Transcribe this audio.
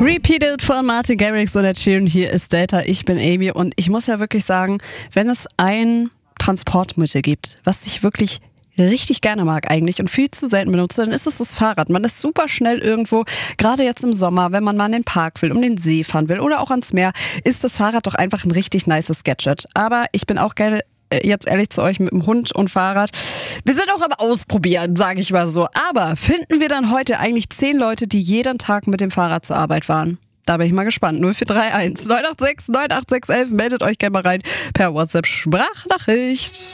Repeated von Martin Garrix und der Sheeran. Hier ist Delta, ich bin Amy und ich muss ja wirklich sagen, wenn es ein Transportmittel gibt, was ich wirklich richtig gerne mag eigentlich und viel zu selten benutze, dann ist es das Fahrrad. Man ist super schnell irgendwo, gerade jetzt im Sommer, wenn man mal in den Park will, um den See fahren will oder auch ans Meer, ist das Fahrrad doch einfach ein richtig nices Gadget. Aber ich bin auch gerne jetzt ehrlich zu euch mit dem Hund und Fahrrad. Wir sind auch am Ausprobieren, sage ich mal so. Aber finden wir dann heute eigentlich 10 Leute, die jeden Tag mit dem Fahrrad zur Arbeit fahren? Da bin ich mal gespannt. 0431 986 98611. Meldet euch gerne mal rein per WhatsApp-Sprachnachricht.